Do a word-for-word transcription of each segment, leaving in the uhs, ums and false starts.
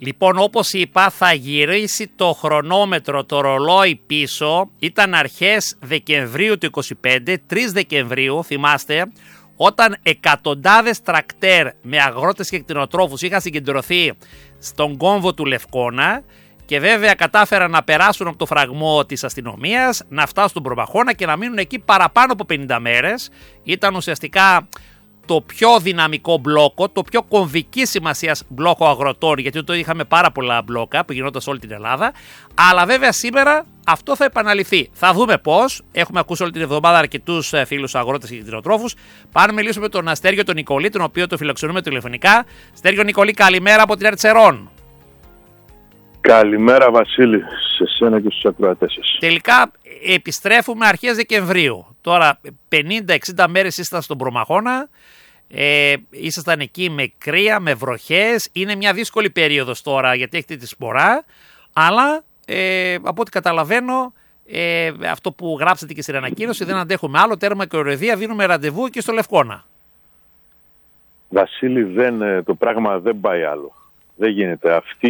Λοιπόν, όπως είπα, θα γυρίσει το χρονόμετρο, το ρολόι πίσω. Ήταν αρχές Δεκεμβρίου του είκοσι πέντε, τρεις Δεκεμβρίου, θυμάστε, όταν εκατοντάδες τρακτέρ με αγρότες και κτηνοτρόφους είχαν συγκεντρωθεί στον κόμβο του Λευκώνα και βέβαια κατάφεραν να περάσουν από το φραγμό της αστυνομίας, να φτάσουν στον Προμαχώνα και να μείνουν εκεί παραπάνω από πενήντα μέρες. Ήταν ουσιαστικά το πιο δυναμικό μπλόκο, το πιο κομβική σημασίας μπλόκο αγροτών, γιατί τότε είχαμε πάρα πολλά μπλόκα που γινόταν σε όλη την Ελλάδα. Αλλά βέβαια σήμερα αυτό θα επαναληφθεί. Θα δούμε πώς. Έχουμε ακούσει όλη την εβδομάδα αρκετούς φίλους αγρότες και κτηνοτρόφους. Πάμε να μιλήσουμε με τον Αστέριο τον Νικολή, τον οποίο το φιλοξενούμε τηλεφωνικά. Στέριο Νικολή, καλημέρα από την Ερτσερών. Καλημέρα Βασίλη, σε σένα και στους ακροατές σας. Τελικά επιστρέφουμε αρχές Δεκεμβρίου. Τώρα πενήντα εξήντα μέρες ήσασταν στον Προμαχώνα, ε, ήσασταν εκεί με κρύα, με βροχές. Είναι μια δύσκολη περίοδος τώρα γιατί έχετε τη σπορά, αλλά ε, από ό,τι καταλαβαίνω ε, αυτό που γράψατε και στην ανακοίνωση, δεν αντέχουμε άλλο, τέρμα και ορεδία, δίνουμε ραντεβού και στο Λευκώνα. Βασίλη, δεν, το πράγμα δεν πάει άλλο. Δεν γίνεται. Αυτή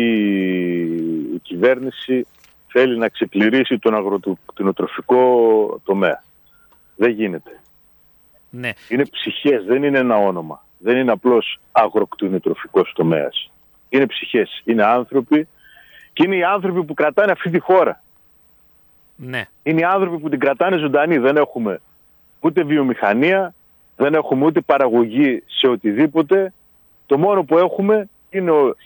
η κυβέρνηση θέλει να ξεκληρίσει τον αγροτινοτροφικό τομέα. Δεν γίνεται. Ναι. Είναι ψυχές, δεν είναι ένα όνομα. Δεν είναι απλώς αγροκτηνοτροφικός τομέας. Είναι ψυχές, είναι άνθρωποι και είναι οι άνθρωποι που κρατάνε αυτή τη χώρα. Ναι. Είναι οι άνθρωποι που την κρατάνε ζωντανή. Δεν έχουμε ούτε βιομηχανία, δεν έχουμε ούτε παραγωγή σε οτιδήποτε. Το μόνο που έχουμε είναι ο,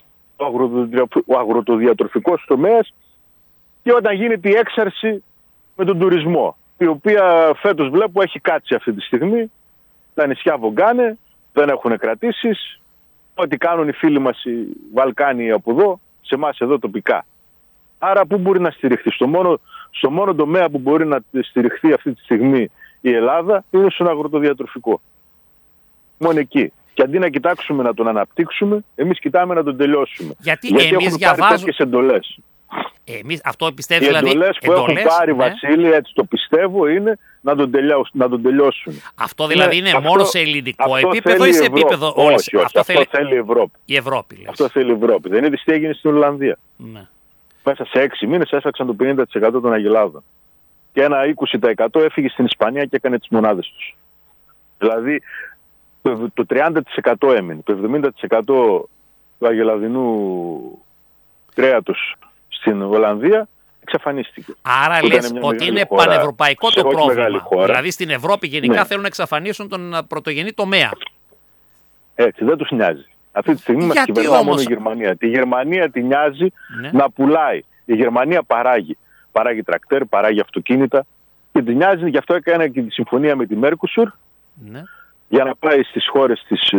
ο αγροτοδιατροφικός τομέας και όταν γίνεται η έξαρση με τον τουρισμό, η οποία φέτος βλέπω έχει κάτσει αυτή τη στιγμή. Τα νησιά βογκάνε, δεν έχουν κρατήσεις. Ό,τι κάνουν οι φίλοι μας οι Βαλκάνοι από εδώ, σε εμάς εδώ τοπικά. Άρα πού μπορεί να στηριχθεί? Στο μόνο, στο μόνο τομέα που μπορεί να στηριχθεί αυτή τη στιγμή η Ελλάδα είναι στον αγροτοδιατροφικό. Μόνο εκεί. Και αντί να κοιτάξουμε να τον αναπτύξουμε, εμείς κοιτάμε να τον τελειώσουμε. Γιατί, Γιατί εμείς έχουμε διαβάζουμε... πάρει τέτοιες εντολές. Εμείς, αυτό πιστεύω Οι δηλαδή... εντολές που εντολές, έχουν πάρει, ναι. Βασίλη, έτσι το πιστεύω, είναι να τον, τελειώσουν, να τον τελειώσουν. Αυτό δηλαδή είναι, είναι αυτό, μόνο σε ελληνικό επίπεδο ή σε επίπεδο όλες? όλες? Όχι, όχι, αυτό, αυτό θέλει, θέλει η Ευρώπη. Η Ευρώπη, λες. Αυτό θέλει η Ευρώπη. Δεν είδες τι έγινε στην Ολλανδία? Ναι. Μέσα σε έξι μήνες έσφαξαν το πενήντα τοις εκατό των αγελάδων. Και ένα είκοσι τοις εκατό έφυγε στην Ισπανία και έκανε τις μονάδες τους. Δηλαδή το, το τριάντα τοις εκατό έμεινε. Το εβδομήντα τοις εκατό του αγελαδινού κρέατος στην Ολλανδία εξαφανίστηκε. Άρα λες ότι είναι χώρα, πανευρωπαϊκό το πρόβλημα. Χώρα. Δηλαδή στην Ευρώπη γενικά ναι. θέλουν να εξαφανίσουν τον πρωτογενή τομέα. Έτσι, δεν τους νοιάζει. Αυτή τη στιγμή μας κυβερνά μόνο η Γερμανία. Τη Γερμανία τη νοιάζει ναι. να πουλάει. Η Γερμανία παράγει. Παράγει τρακτέρ, παράγει αυτοκίνητα. Και τη νοιάζει, γι' αυτό έκανε και τη συμφωνία με τη Mercosur ναι. για να πάει στις χώρες της,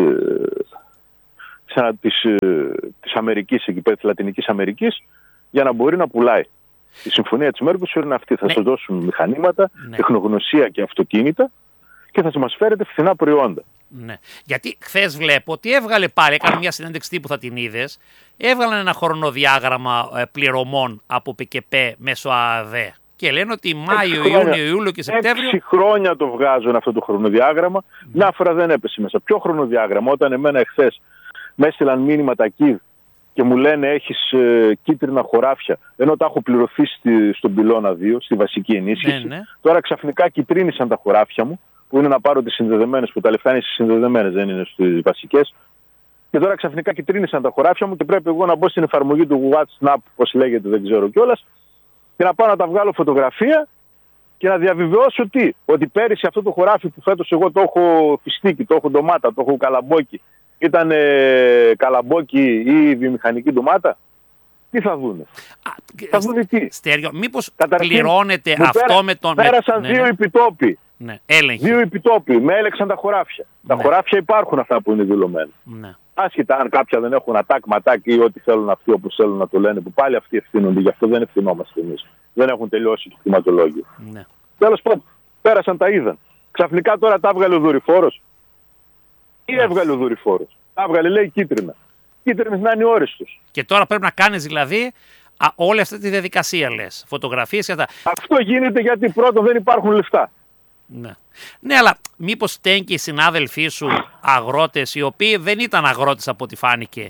της, της Αμερικής, εκεί πέρα, της Λατινικής Αμερικής, για να μπορεί να πουλάει. Η συμφωνία της Mercosur είναι αυτή. Θα ναι. σας δώσουν μηχανήματα, ναι. τεχνογνωσία και αυτοκίνητα και θα μας φέρετε φθηνά προϊόντα. Ναι. Γιατί χθες βλέπω ότι έβγαλε πάλι, έκανε μια συνέντευξη τύπου, θα την είδες, έβγαλαν ένα χρονοδιάγραμμα πληρωμών από ΠΚΠ μέσω ΑΔΕ. Και λένε ότι Μάιο, Ιούνιο, Ιούλιο και Σεπτέμβριο. Έξι χρόνια το βγάζουν αυτό το χρονοδιάγραμμα. Mm. Μια φορά δεν έπεσε μέσα. Ποιο χρονοδιάγραμμα? Όταν εμένα εχθές με έστειλαν μήνυμα τα ΚΙΒ και μου λένε έχεις ε, κίτρινα χωράφια, ενώ τα έχω πληρωθεί στη, στον πυλώνα δύο, στη βασική ενίσχυση. Ναι, ναι. Τώρα ξαφνικά κυτρίνησαν τα χωράφια μου, που είναι να πάρω τις συνδεδεμένες, που τα λεφτά είναι στις συνδεδεμένες, δεν είναι στις βασικές. Και τώρα ξαφνικά κυτρίνησαν τα χωράφια μου και πρέπει εγώ να μπω στην εφαρμογή του WhatsApp, πώς λέγεται, δεν ξέρω κιόλας, και να πάω να τα βγάλω φωτογραφία και να διαβιβαιώσω τι? Ότι πέρυσι αυτό το χωράφι που φέτος εγώ το έχω φιστίκι, το έχω ντομάτα, το έχω καλαμπόκι, ήταν ε, καλαμπόκι ή βιομηχανική ντομάτα. Τι θα δούνε? Α, θα δούνε τι? Στέριο, μήπως πληρώνεται αυτό πέρα, με τον... Πέρασαν με... δύο ναι, επιτόποι. Ναι, έλεγχη. Δύο επιτόποι. Με έλεξαν τα χωράφια. Ναι. Τα χωράφια υπάρχουν αυτά που είναι δηλωμένα. Ναι. Άσχετα αν κάποια δεν έχουν ατάκ, ματάκ ή ό,τι θέλουν αυτοί όπως θέλουν να το λένε, που πάλι αυτοί ευθύνονται. Γι' αυτό δεν ευθυνόμαστε εμείς. Δεν έχουν τελειώσει το κτηματολόγιο. Ναι. Τέλος πάντων, πέρασαν, τα είδαν. Ξαφνικά τώρα τα έβγαλε ο δορυφόρος. Τι ναι. έβγαλε ο δορυφόρος? Τα έβγαλε, λέει, κίτρινα. Κίτρινες να είναι όριστος. Και τώρα πρέπει να κάνεις δηλαδή α, όλη αυτή τη διαδικασία, λες. Φωτογραφίες και αυτά. Αυτό γίνεται γιατί πρώτον δεν υπάρχουν λεφτά. Ναι. ναι, αλλά μήπως φταίνουν και οι συνάδελφοί σου αγρότες, οι οποίοι δεν ήταν αγρότες από ό,τι φάνηκε,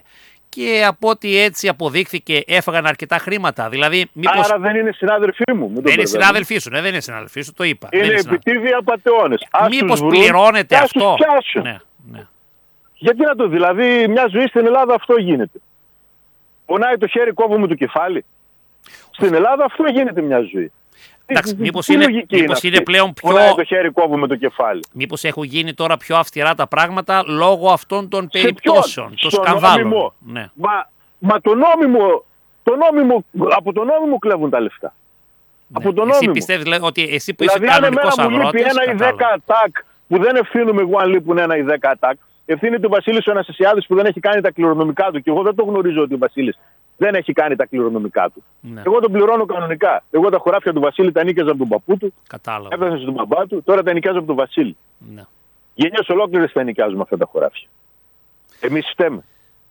και από ό,τι έτσι αποδείχθηκε έφαγαν αρκετά χρήματα. Δηλαδή, μήπως... Άρα δεν είναι συνάδελφοί μου. Δεν είναι συνάδελφοί σου, ναι, δεν είναι συνάδελφοί σου, το είπα. Είναι, είναι επιτίδια απατεώνες. Μήπως πληρώνεται αυτό. Ναι, ναι. Γιατί να το δηλαδή, μια ζωή στην Ελλάδα αυτό γίνεται. Πονάει το χέρι, κόβουμε το κεφάλι. Στην Ελλάδα αυτό γίνεται μια ζωή. Εντάξει, μήπως είναι, μήπως είναι πλέον πιο... Πονάει το χέρι, κόβουμε το κεφάλι. Μήπως έχουν γίνει τώρα πιο αυστηρά τα πράγματα λόγω αυτών των περιπτώσεων, των σκανδάλων. Ναι. Μα, μα το νόμιμο, το νόμιμο, από το νόμιμο κλέβουν τα λεφτά. Ναι. Από το εσύ νόμιμο. Πιστεύεις δηλαδή, ότι εσύ που είσαι δηλαδή, κανονικός αγρότης... Δηλαδή αν εμένα μου λείπει ένα ή δέκα ατάκ που δεν ευθύνομαι εγώ αν λείπουν ένα ή δέκα ατάκ, ευθύνεται ο Βασίλης ο Αναστασιάδης που δεν έχει κάνει τα κληρονομικά του και εγώ δεν το γνωρίζω ότι ο Βασίλης δεν έχει κάνει τα κληρονομικά του. Ναι. Εγώ τον πληρώνω κανονικά. Εγώ τα χωράφια του Βασίλη τα νίκαιζα από τον παππού του. Κατάλαβα. Έφτασε στον μπαμπά του, τώρα τα νοικιάζω από τον Βασίλη. Ναι. Γενιές ολόκληρες τα νοικιάζουμε αυτά τα χωράφια. Εμείς φταίμε.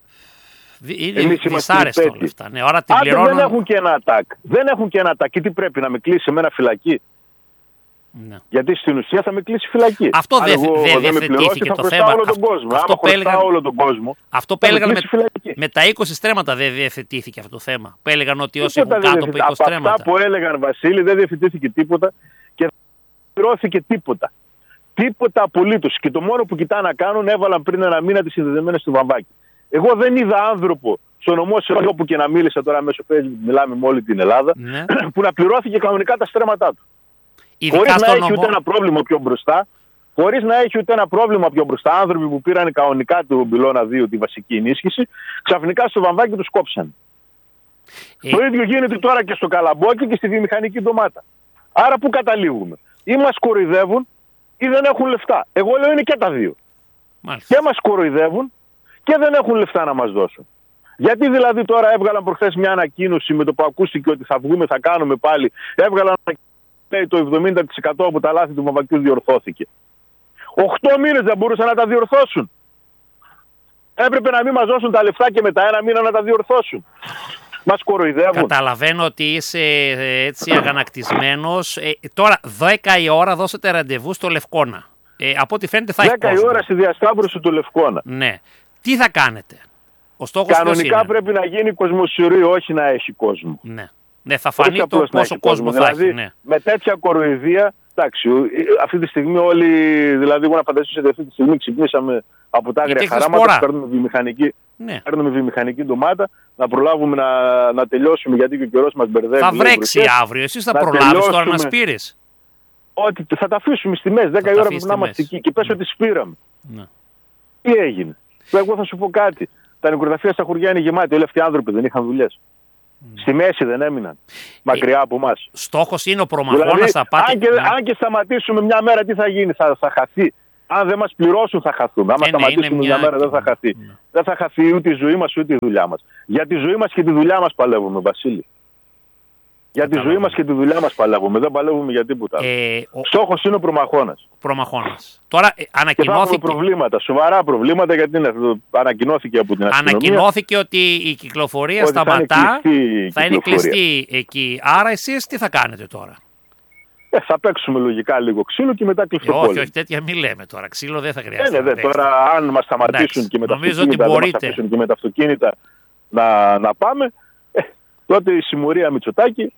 Είναι δυσάρεστο όλα αυτά. Ναι, ώρα την πληρώνω... δεν έχουν και ένα ατάκ. Δεν έχουν και ένα ατάκ. Και τι πρέπει να με κλείσει εμένα φυλακή. Ναι. Γιατί στην ουσία θα με κλείσει φυλακή. Αυτό δεν δε, δε διευθετήθηκε το θέμα. Όλο τον κόσμο. Αυτό που έλεγαν όλο τον κόσμο. Αυτό που έλεγαν με, με τα είκοσι στρέμματα δεν διευθετήθηκε αυτό το θέμα. Που έλεγαν ότι όσοι έχουν κάτω από είκοσι στρέμματα. Αυτά που έλεγαν, Βασίλη, δεν διευθετήθηκε τίποτα και δεν πληρώθηκε τίποτα. Τίποτα απολύτως. Και το μόνο που κοιτά να κάνουν, έβαλαν πριν ένα μήνα τις συνδεδεμένες του βαμβάκι. Εγώ δεν είδα άνθρωπο στο νομό σε όπου και να μίλησα τώρα μέσω Facebook, μιλάμε με όλη την Ελλάδα, ναι. που να πληρώθηκε κανονικά τα στρέμματά του. Χωρίς να έχει νομό... ούτε ένα πρόβλημα πιο μπροστά, χωρίς να έχει ούτε ένα πρόβλημα πιο μπροστά, άνθρωποι που πήραν κανονικά του πυλώνα δύο τη βασική ενίσχυση, ξαφνικά στο βαμβάκι τους κόψαν. Ε... Το ίδιο γίνεται τώρα και στο καλαμπόκι και στη βιομηχανική ντομάτα. Άρα πού καταλήγουμε? Ή μας κοροϊδεύουν ή δεν έχουν λεφτά. Εγώ λέω είναι και τα δύο. Μάλιστα. Και μας κοροϊδεύουν και δεν έχουν λεφτά να μας δώσουν. Γιατί δηλαδή τώρα έβγαλαν προχθές μια ανακοίνωση με το που ακούστηκε ότι θα βγούμε, θα κάνουμε πάλι. Έβγαλαν το εβδομήντα τοις εκατό από τα λάθη του βαμβακιού διορθώθηκε. Οχτώ μήνες δεν μπορούσαν να τα διορθώσουν. Έπρεπε να μην μας δώσουν τα λεφτά και μετά ένα μήνα να τα διορθώσουν. Μας κοροϊδεύουν. Καταλαβαίνω ότι είσαι έτσι αγανακτισμένος. Ε, τώρα δέκα η ώρα δώσατε ραντεβού στο Λευκώνα. Ε, από ό,τι φαίνεται θα έχει κόσμο. δέκα η ώρα στη διασταύρωση του Λευκώνα. Ναι. Τι θα κάνετε? Ο στόχος κανονικά πρέπει να γίνει κοσμοσυρί, όχι να έχει κόσμο. Ναι. Ναι, θα φανεί το πόσο κόσμο θα δηλαδή, έχει. Ναι. Με τέτοια κοροϊδία, εντάξει, αυτή τη στιγμή όλοι, δηλαδή εγώ να φανταστήσω ότι αυτή τη στιγμή ξεκινήσαμε από τα άγρια χαράματα, παίρνουμε βιομηχανική, ναι. παίρνουμε βιομηχανική ντομάτα, να προλάβουμε να, να τελειώσουμε γιατί και ο καιρός μας μπερδεύει. Θα βρέξει αύριο, εσείς θα προλάβεις τώρα να σπείρεις. Ότι θα τα αφήσουμε στη μέση, δέκα η ώρα που να είμαστε εκεί και πες ναι. ότι σπήραμε. Ναι. Τι έγινε? Εγώ θα σου πω κάτι. Τα νοικοκυριά στα χωριά είναι γεμάτη, όλοι αυτοί οι άνθρωποι δεν είχαν δουλειές. Mm. Στη μέση δεν έμειναν. Μακριά ε, από εμάς. Στόχος είναι ο προμαχώνας δηλαδή, θα πάτε. Αν και, ναι. αν και σταματήσουμε μια μέρα, τι θα γίνει? Θα, θα χαθεί. Αν δεν μας πληρώσουν, θα χαθούμε. Αν ε, σταματήσουμε ναι, μια... μια μέρα, δεν θα χαθεί. Ναι. Δεν θα χαθεί ούτε η ζωή μας ούτε η δουλειά μας. Για τη ζωή μας και τη δουλειά μας παλεύουμε, Βασίλη. Για τη ζωή μας και τη δουλειά μας παλεύουμε. Δεν παλεύουμε για τίποτα. Ε, ο... Στόχος είναι ο προμαχώνας. Προμαχώνας. Τώρα ε, ανακοινώθηκε. Και θα προβλήματα, σοβαρά προβλήματα, γιατί είναι, ανακοινώθηκε από την αστυνομία. Ανακοινώθηκε ότι η κυκλοφορία ότι σταματά. Θα είναι, θα είναι κλειστή εκεί. Άρα εσείς τι θα κάνετε τώρα? Ε, θα παίξουμε λογικά λίγο ξύλο και μετά κλειστό πόλεμο. Όχι, όχι, τέτοια μην λέμε τώρα. Ξύλο δεν θα χρειάζεται. Ε, ναι, δε, τώρα, αν μας σταματήσουν και με τα αυτοκίνητα, μπορείτε... και με τα αυτοκίνητα να, να πάμε, ε, τότε η συμμορία Μητσοτάκη.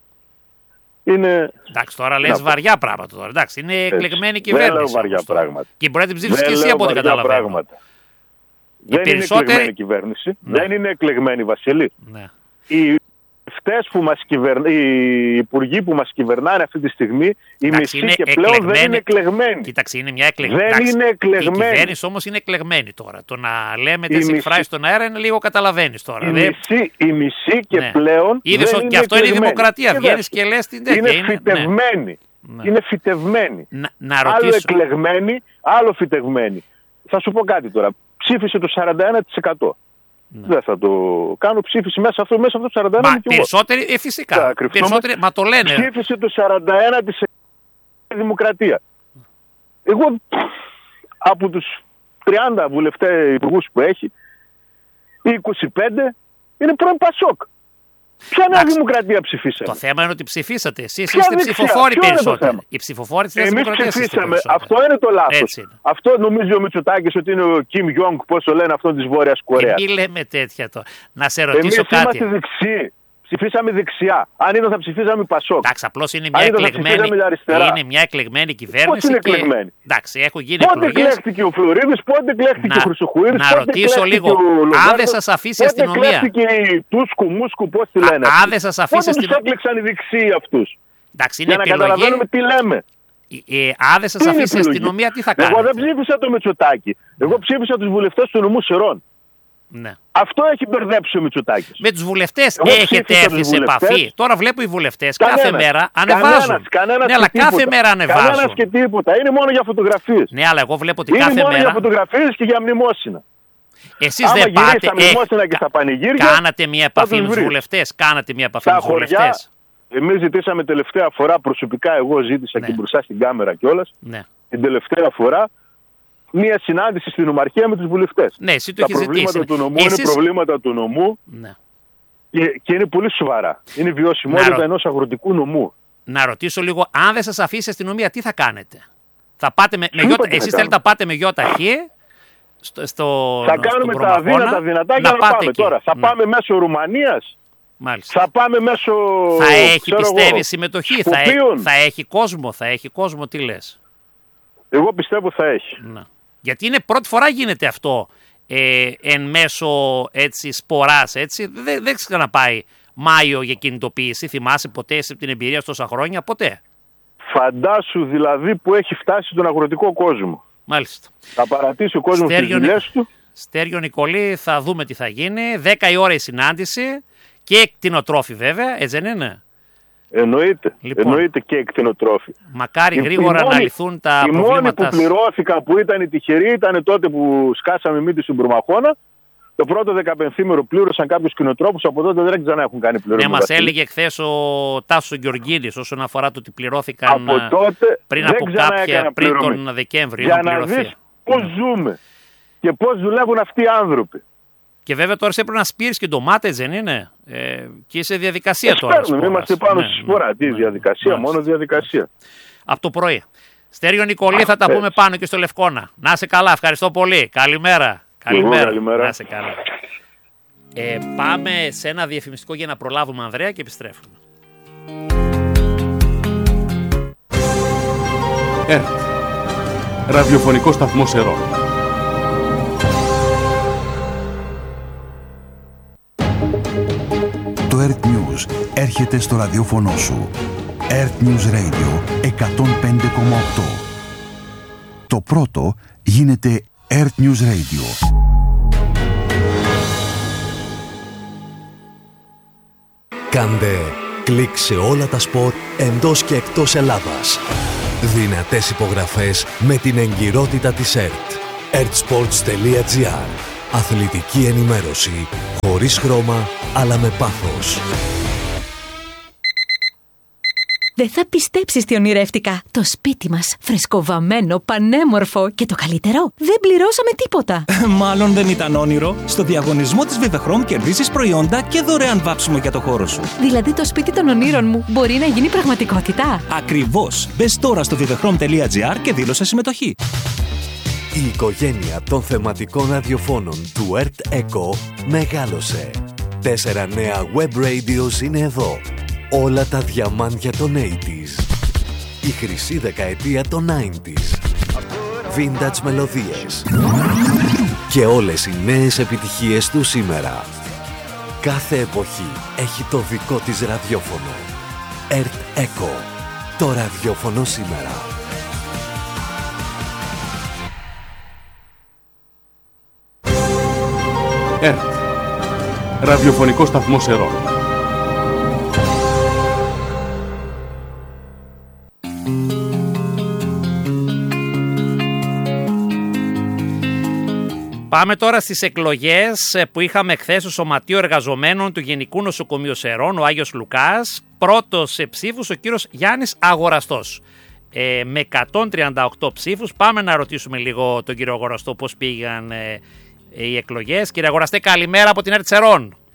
Είναι... Εντάξει, τώρα λες βαριά πράγματα τώρα. Εντάξει, είναι εκλεγμένη η κυβέρνηση. Δεν λέω βαριά πράγματα. Και μπορεί να την ψήφισεις και εσύ από ό,τι καταλαβαίνω. Δεν περισσότεροι... είναι εκλεγμένη κυβέρνηση. Ναι. Δεν είναι εκλεγμένη, Βασίλη. Ναι. Οι αυτές που μας κυβερνά... οι υπουργοί που μας κυβερνάνε αυτή τη στιγμή, οι μισοί και πλέον εκλεγμένη... δεν είναι εκλεγμένοι. Κοίταξε, είναι μια εκλεγμένη. Δεν Εντάξει, είναι εκλεγμένη. Η κυβέρνηση όμως είναι εκλεγμένη τώρα. Το να λέμε τις μισή... εκφράσεις στον αέρα είναι λίγο καταλαβαίνεις τώρα. Η, δε... μισή, η μισή και ναι. πλέον. Είδες ότι και αυτό είναι η δημοκρατία. Βγαίνεις και λες την τέτοια. Είναι φυτευμένη. Ναι. Είναι φυτευμένη. Να, να ρωτήσω... Άλλο εκλεγμένη, άλλο φυτευμένη. Θα σου πω κάτι τώρα. Ψήφισε το σαράντα ένα τοις εκατό. Ναι. Δεν θα το κάνω. Ψήφιση μέσα αυτό, μέσα αυτό το σαράντα ένα τοις εκατό. Μα περισσότεροι, ε, φυσικά. Περισσότεροι, μα το λένε. Ψήφισε το σαράντα ένα τοις εκατό δημοκρατία. Εγώ από τους τριάντα βουλευτές υπουργούς που έχει, οι είκοσι πέντε είναι πρώην Πασόκ. Ποια Νέα Δημοκρατία ψηφίσαμε? Το θέμα είναι ότι ψηφίσατε. Εσείς είστε ψηφοφόροι περισσότεροι. Οι ψηφοφόροι της Νέας Δημοκρατίας. Εμείς ψηφίσαμε. Αυτό είναι το λάθος. Αυτό νομίζει ο Μητσοτάκης ότι είναι ο Κιμ Γιόγκ, πώς το λένε αυτό της Βόρειας Κορέας. Ε, μη λέμε τέτοια τώρα. Να σε ρωτήσω Εμείς κάτι. Είμαστε δεξιοί. Ψηφίσαμε δεξιά. Αν ήταν θα ψηφίσαμε Πασόκ. Εντάξει, απλώς είναι μια εκλεγμένη, είναι μια εκλεγμένη κυβέρνηση. Πώς είναι και... εκλεγμένη? Εντάξει, έχουν γίνει πότε εκλογές. Πότε εκλέχτηκε ο Φλωρίδης, πότε εκλέχτηκε ο Χρυσοχοίδης. Να ρωτήσω λίγο, αν δεν σας αφήσει η αστυνομία. Πότε εκλέχτηκε η Τούσκου, Μούσκου, πώς τη λένε. Αν δεν σας αφήσει η αστυνομία. Πότε τους έκλεξαν οι δεξιοί αυτούς. Εντάξει, είναι για επιλογή. να καταλαβαίνουμε τι λέμε. Ε, αν δεν σας αφήσει η αστυνομία, τι θα κάνετε? Εγώ δεν ψήφισα το Μητσοτάκη. Εγώ ψήφισα τους βουλευτές του νομού Σερών. Ναι. Αυτό έχει μπερδέψει ο Μητσοτάκης. Με τους βουλευτές έχετε έρθει σε επαφή? Τώρα βλέπω οι βουλευτές κάθε μέρα ανεβάζουν. Κανένας, κανένας ναι, αλλά κάθε μέρα ανεβάζουν. Κανένας και τίποτα. Είναι μόνο για φωτογραφίες. Ναι, αλλά εγώ βλέπω ότι είναι κάθε μόνο μέρα. Για φωτογραφίες και για μνημόσυνα. Εσείς άμα δεν πάτε. Στα μνημόσυνα ε, και στα πανηγύρια. Κάνατε μια επαφή με τους βουλευτές. Κάνατε μια επαφή με τους βουλευτές. Εμείς ζητήσαμε τελευταία φορά προσωπικά. Εγώ ζήτησα ναι. και μπροστά στην κάμερα κιόλας. Ναι. Την τελευταία φορά. Μία συνάντηση στην Νομαρχία με τους βουλευτές. Ναι, εσύ το τα έχεις προβλήματα ζητήσει. του νομού Εσείς... είναι προβλήματα του νομού ναι. και, και είναι πολύ σοβαρά. Είναι η βιωσιμότητα ρω... ενός αγροτικού νομού. Να ρωτήσω λίγο, αν δεν σας αφήσει η αστυνομία, τι θα κάνετε? Θα πάτε με, με γιώτα... Εσείς θέλετε να πάτε με γιοταχή στο, στο, θα κάνουμε τα αδύνατα δυνατά για να, να πάμε εκεί. Τώρα. Θα ναι. πάμε μέσω Ρουμανίας. Μάλιστα. Θα πάμε μέσω. Θα έχει πιστεύει εγώ, συμμετοχή, θα, έ, θα έχει κόσμο, θα έχει κόσμο, τι λες? Εγώ πιστεύω θα έχει. Να. Γιατί είναι πρώτη φορά γίνεται αυτό ε, εν μέσω έτσι σποράς, έτσι. Δεν, δεν ξαναπάει Μάιο για κινητοποίηση. Θυμάσαι ποτέ εσύ την εμπειρία σου τόσα χρόνια? Ποτέ. Φαντάσου δηλαδή που έχει φτάσει στον αγροτικό κόσμο. Μάλιστα. Θα παρατήσει ο κόσμος τις δουλειές του. Στέργιο Νικολή, θα δούμε τι θα γίνει. δέκα η ώρα η συνάντηση και κτηνοτρόφοι βέβαια, έτσι δεν είναι? Εννοείται, λοιπόν, εννοείται και εκτινοτρόφοι. Μακάρι οι, γρήγορα οι να μόνοι, λυθούν τα οι προβλήματά. Οι μόνοι που πληρώθηκαν που ήταν οι τυχεροί ήταν τότε που σκάσαμε μύτη στην Μπρουμαχώνα. Το πρώτο δεκαπενθήμερο πλήρωσαν κάποιους κτηνοτρόφους, από τότε δεν ξανά έχουν κάνει πληρωμή. Ναι, μας έλεγε χθες ο Τάσος Γεωργίδης όσον αφορά το ότι πληρώθηκαν από τότε πριν από κάποια, πριν τον Δεκέμβριο. Για να δεις πώς ναι. ζούμε και πώς δουλεύουν αυτοί οι άνθρωποι. Και βέβαια τώρα σε έπρεπε να σπείρεις και ντομάτες, δεν είναι? Ε, και είσαι διαδικασία τώρα. Σπέρνουμε, είμαστε πάνω ναι, στη σπορά. Ναι, τι ναι, διαδικασία, ναι, μόνο διαδικασία. Από το πρωί. Στέργιο Νικολή, θα τα πούμε πάνω και στο Λευκώνα. Να είσαι καλά, ευχαριστώ πολύ. Καλημέρα. Καλημέρα. Καλημέρα. Να είσαι καλά. Ε, πάμε σε ένα διαφημιστικό για να προλάβουμε, Ανδρέα, και επιστρέφουμε. ΕΡΤ. Ραδιοφωνικό σταθμό Σερών. Το ΕΡΤ News έρχεται στο ραδιόφωνο σου. ΕΡΤ News Radio εκατόν πέντε κόμμα οκτώ. Το πρώτο γίνεται ΕΡΤ News Radio. Κάντε κλικ σε όλα τα σπορ εντός και εκτός Ελλάδας. Δυνατές υπογραφές με την εγκυρότητα της ΕΡΤ. ερτ-σπορτς τελεία τζι άρ. Αθλητική ενημέρωση χωρίς χρώμα αλλά με πάθος. Δεν θα πιστέψεις τι ονειρεύτηκα. Το σπίτι μας, φρεσκοβαμμένο, πανέμορφο και το καλύτερο, δεν πληρώσαμε τίποτα. Μάλλον δεν ήταν όνειρο. Στο διαγωνισμό της Vivechrom κερδίσεις προϊόντα και δωρεάν βάψιμο για το χώρο σου. Δηλαδή το σπίτι των ονείρων μου μπορεί να γίνει πραγματικότητα. Ακριβώς. Μπες τώρα στο vivechrom τελεία τζι άρ και δήλωσε συμμετοχή. Η οικογένεια των θεματικών ραδιοφώνων του ΕΡΤ Echo μεγάλωσε. Τέσσερα νέα web radios είναι εδώ. Όλα τα διαμάντια των ογδόντα. Η χρυσή δεκαετία των ενενήντα. Vintage μελωδίες. Και όλες οι νέες επιτυχίες του σήμερα. Κάθε εποχή έχει το δικό της ραδιόφωνο. ΕΡΤ Echo. Το ραδιόφωνο σήμερα. ΕΡΤ. Ραδιοφωνικό σταθμό Σερών. Πάμε τώρα στις εκλογές που είχαμε χθες στο Σωματείο Εργαζομένων του Γενικού Νοσοκομείου Σερών, ο Άγιος Λουκάς. Πρώτος σε ψήφους ο κύριος Γιάννης Αγοραστός. Ε, με εκατόν τριάντα οκτώ ψήφους. Πάμε να ρωτήσουμε λίγο τον κύριο Αγοραστό πώς πήγαν ε, οι εκλογές. Κύριε Αγοραστέ, καλημέρα από την ΕΡΤ Σερών.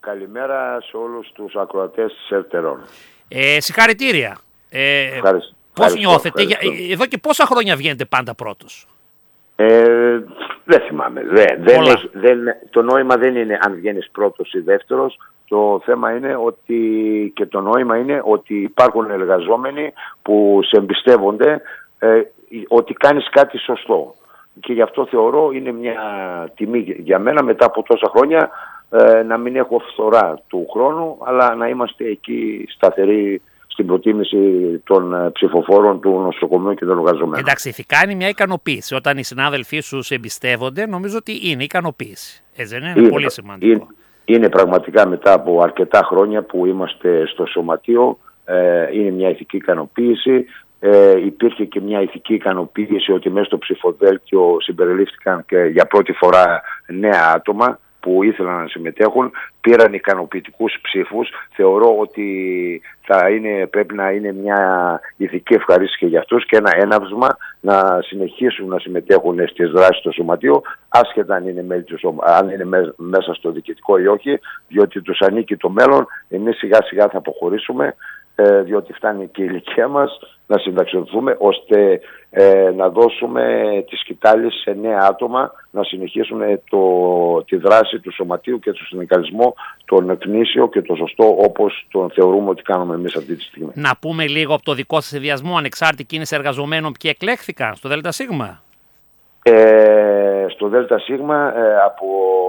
Καλημέρα σε όλους τους ακροατές της Ερτερών. Ε, συγχαρητήρια. Ε, Ευχαριστώ. Πώς νιώθετε, ευχαριστώ. Εδώ και πόσα χρόνια βγαίνετε πάντα πρώτος? Ε, δεν θυμάμαι. Δεν, δεν έχει, δεν, το νόημα δεν είναι αν βγαίνεις πρώτος ή δεύτερος. Το θέμα είναι ότι και το νόημα είναι ότι υπάρχουν εργαζόμενοι που σε εμπιστεύονται ε, ότι κάνεις κάτι σωστό. Και γι' αυτό θεωρώ είναι μια τιμή για μένα μετά από τόσα χρόνια ε, να μην έχω φθορά του χρόνου, αλλά να είμαστε εκεί σταθεροί στην προτίμηση των ψηφοφόρων του νοσοκομείου και των εργαζομένων. Εντάξει, θα κάνει μια ικανοποίηση. Όταν οι συνάδελφοί σου σε εμπιστεύονται, νομίζω ότι είναι ικανοποίηση. Έτσι δεν είναι? Είναι πολύ σημαντικό. Είναι, είναι πραγματικά μετά από αρκετά χρόνια που είμαστε στο σωματείο, ε, είναι μια ηθική ικανοποίηση. Ε, υπήρχε και μια ηθική ικανοποίηση ότι μέσα στο ψηφοδέλτιο συμπεριλήφθηκαν και για πρώτη φορά νέα άτομα που ήθελαν να συμμετέχουν, πήραν ικανοποιητικούς ψήφους. Θεωρώ ότι θα είναι, πρέπει να είναι μια ηθική ευχαρίστηση και για αυτούς και ένα έναυσμα να συνεχίσουν να συμμετέχουν στις δράσεις του σωματείου, άσχετα αν είναι, μέλη του σωμα... αν είναι μέσα στο διοικητικό ή όχι, διότι τους ανήκει το μέλλον. Εμείς σιγά σιγά θα αποχωρήσουμε, διότι φτάνει και η ηλικία μας να συνταξιοδοτηθούμε, ώστε ε, να δώσουμε τη σκητάλη σε νέα άτομα να συνεχίσουν το, τη δράση του σωματείου και του συνδικαλισμό, τον γνήσιο και το σωστό, όπως τον θεωρούμε ότι κάνουμε εμείς αυτή τη στιγμή. Να πούμε λίγο από το δικό σας συνδυασμό ανεξάρτητη κίνηση εργαζομένων ποιοι εκλέχθηκαν στο ΔΣ? Ε, στο ΔΣ ε, από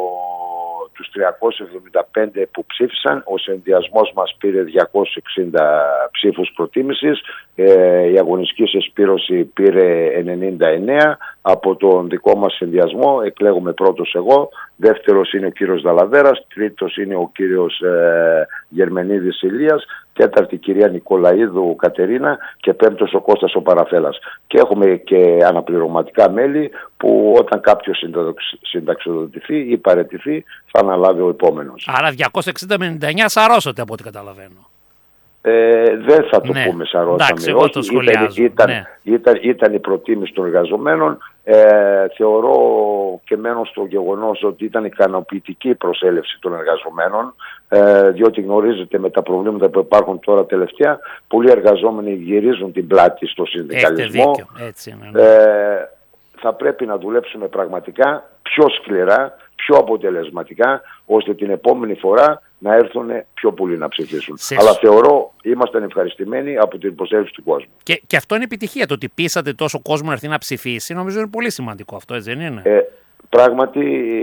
τους τριακόσιους εβδομήντα πέντε που ψήφισαν, ο συνδυασμός μας πήρε διακόσιους εξήντα ψήφους προτίμησης, ε, η αγωνιστική συσπήρωση πήρε ενενήντα εννέα, από τον δικό μας συνδυασμό εκλέγουμε πρώτος εγώ, δεύτερος είναι ο κύριος Δαλαβέρας, τρίτος είναι ο κύριος ε, Γερμενίδης Ηλίας, τέταρτη κυρία Νικολαίδου Κατερίνα και πέμπτος ο Κώστας ο Παραθέλας. Και έχουμε και αναπληρωματικά μέλη που όταν κάποιος συνταξιοδοτηθεί ή παραιτηθεί θα αναλάβει ο επόμενος. Άρα διακόσια εξήντα με ενενήντα εννέα σαρώσατε από ό,τι καταλαβαίνω. Ε, δεν θα το ναι. πούμε σαρώσαμε. Εντάξει, εγώ το σχολιάζω. Ήταν, ναι. ήταν, ήταν η προτίμηση των εργαζομένων. Ε, θεωρώ και μένω στο γεγονός ότι ήταν ικανοποιητική η προσέλευση των εργαζομένων, ε, διότι γνωρίζετε με τα προβλήματα που υπάρχουν τώρα τελευταία, πολλοί εργαζόμενοι γυρίζουν την πλάτη στο συνδικαλισμό. Έτσι είναι, ναι. ε, θα πρέπει να δουλέψουμε πραγματικά πιο σκληρά, πιο αποτελεσματικά, ώστε την επόμενη φορά να έρθουν πιο πολλοί να ψηφίσουν. Σε... Αλλά θεωρώ ήμασταν ευχαριστημένοι από την προσέλευση του κόσμου. Και, και αυτό είναι επιτυχία. Το ότι πείσατε τόσο κόσμο να έρθει να ψηφίσει, νομίζω είναι πολύ σημαντικό αυτό, έτσι δεν είναι? Ε, πράγματι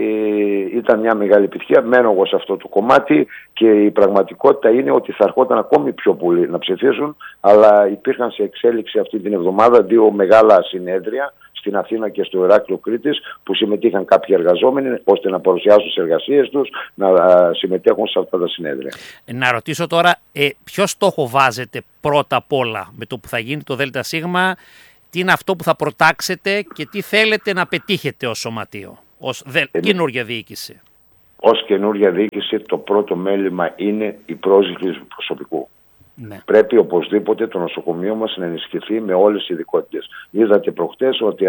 ήταν μια μεγάλη επιτυχία. Μένω εγώ σε αυτό το κομμάτι και η πραγματικότητα είναι ότι θα ερχόταν ακόμη πιο πολλοί να ψηφίσουν, αλλά υπήρχαν σε εξέλιξη αυτή την εβδομάδα δύο μεγάλα συνέδρια στην Αθήνα και στο Ηράκλειο Κρήτης, που συμμετείχαν κάποιοι εργαζόμενοι ώστε να παρουσιάσουν τις εργασίες τους, να συμμετέχουν σε αυτά τα συνέδρια. Να ρωτήσω τώρα, ε, ποιο στόχο βάζετε πρώτα απ' όλα με το που θα γίνει το ΔΣ, τι είναι αυτό που θα προτάξετε και τι θέλετε να πετύχετε ως σωματείο, ως δε, ε, καινούργια διοίκηση? Ως καινούργια διοίκηση το πρώτο μέλημα είναι η πρόσληψη προσωπικού. Ναι. Πρέπει οπωσδήποτε το νοσοκομείο μας να ενισχυθεί με όλες τις ειδικότητες. Είδατε προχτές ότι